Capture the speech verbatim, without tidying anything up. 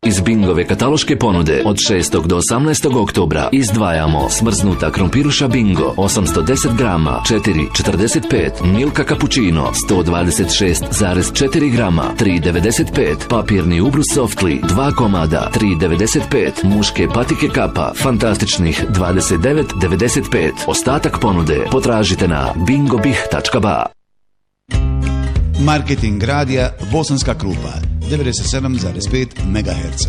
Iz Bingove kataloške ponude od šestog do osamnaestog oktobra izdvajamo smrznuta krompiruša Bingo osamsto deset grama četiri četrdeset pet, Milka Cappuccino sto dvadeset šest zarez četiri grama tri devedeset pet, papirni ubrus Softly dva komada tri devedeset pet, muške patike Kapa fantastičnih dvadeset devet devedeset pet. Ostatak ponude potražite na bingobih tačka ba. Marketing radija Bosanska Krupa devedeset sedam zarez pet megaherca.